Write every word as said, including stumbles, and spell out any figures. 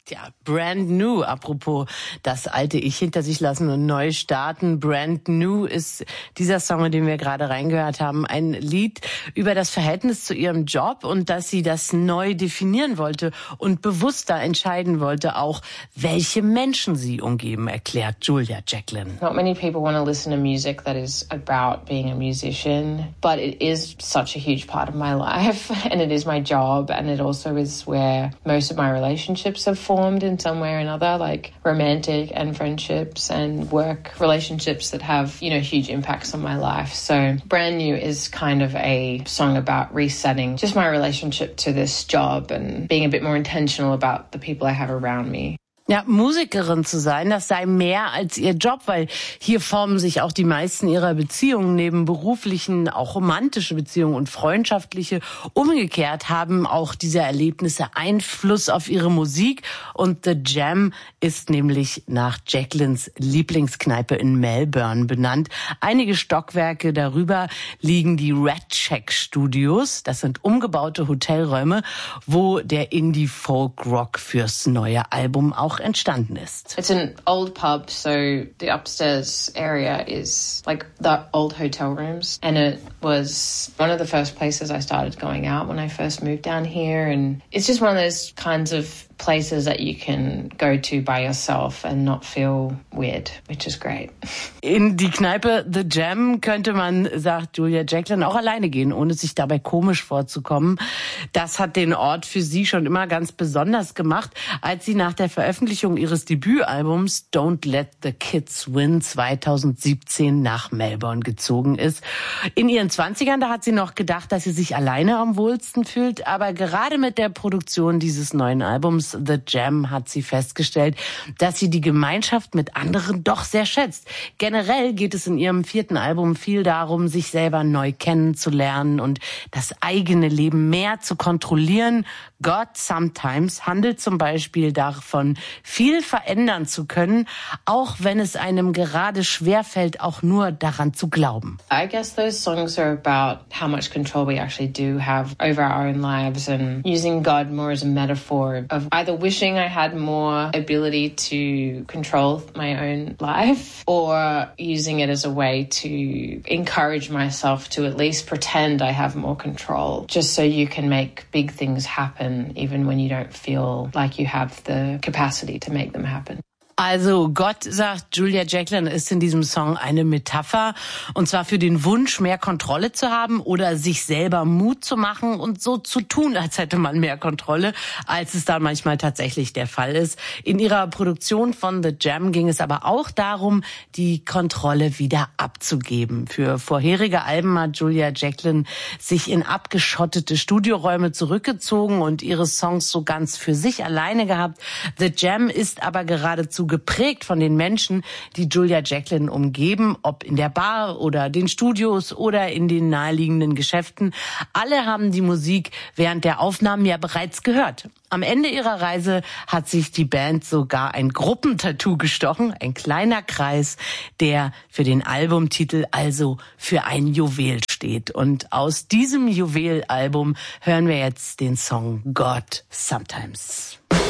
Tja, brand new, apropos das alte Ich hinter sich lassen und neu starten. Brand new ist dieser Song, in den wir gerade reingehört haben, ein Lied über das Verhältnis zu ihrem Job und dass sie das neu definieren wollte und bewusster entscheiden wollte, auch welche Menschen sie umgeben, erklärt Julia Jacklin. Not many people want to listen to music that is about being a musician, but it is such a huge part of my life and it is my job and it also is where most of my relationships have formed in some way or another, like romantic and friendships and work relationships that have, you know, huge impacts on my life. So Brand New is kind of a song about resetting just my relationship to this job and being a bit more intentional about the people I have around me. Ja, Musikerin zu sein, das sei mehr als ihr Job, weil hier formen sich auch die meisten ihrer Beziehungen neben beruflichen, auch romantische Beziehungen und freundschaftliche. Umgekehrt haben auch diese Erlebnisse Einfluss auf ihre Musik und The Jam ist nämlich nach Jacklins Lieblingskneipe in Melbourne benannt. Einige Stockwerke darüber liegen die Red Shack Studios. Das sind umgebaute Hotelräume, wo der Indie-Folk-Rock fürs neue Album auch entstanden ist. It's an old pub, so the upstairs area is like the old hotel rooms, and it was one of the first places I started going out when I first moved down here, and it's just one of those kinds of places that you can go to by yourself and not feel weird, which is great. In die Kneipe The Jam könnte man, sagt Julia Jacklin, auch alleine gehen, ohne sich dabei komisch vorzukommen. Das hat den Ort für sie schon immer ganz besonders gemacht, als sie nach der Veröffentlichung ihres Debütalbums Don't Let the Kids Win zweitausendsiebzehn nach Melbourne gezogen ist. In ihren Zwanzigern, da hat sie noch gedacht, dass sie sich alleine am wohlsten fühlt, aber gerade mit der Produktion dieses neuen Albums The Jam hat sie festgestellt, dass sie die Gemeinschaft mit anderen doch sehr schätzt. Generell geht es in ihrem vierten Album viel darum, sich selber neu kennenzulernen und das eigene Leben mehr zu kontrollieren. God Sometimes handelt zum Beispiel davon, viel verändern zu können, auch wenn es einem gerade schwerfällt, auch nur daran zu glauben. I guess those songs are about how much control we actually do have over our own lives and using God more as a metaphor of either wishing I had more ability to control my own life or using it as a way to encourage myself to at least pretend I have more control, just so you can make big things happen even when you don't feel like you have the capacity to make them happen. Also Gott, sagt Julia Jacklin, ist in diesem Song eine Metapher, und zwar für den Wunsch, mehr Kontrolle zu haben oder sich selber Mut zu machen und so zu tun, als hätte man mehr Kontrolle, als es dann manchmal tatsächlich der Fall ist. In ihrer Produktion von The Jam ging es aber auch darum, die Kontrolle wieder abzugeben. Für vorherige Alben hat Julia Jacklin sich in abgeschottete Studioräume zurückgezogen und ihre Songs so ganz für sich alleine gehabt. The Jam ist aber geradezu geprägt von den Menschen, die Julia Jacklin umgeben, ob in der Bar oder den Studios oder in den naheliegenden Geschäften. Alle haben die Musik während der Aufnahmen ja bereits gehört. Am Ende ihrer Reise hat sich die Band sogar ein Gruppentattoo gestochen, ein kleiner Kreis, der für den Albumtitel also für ein Juwel steht. Und aus diesem Juwelalbum hören wir jetzt den Song God Sometimes.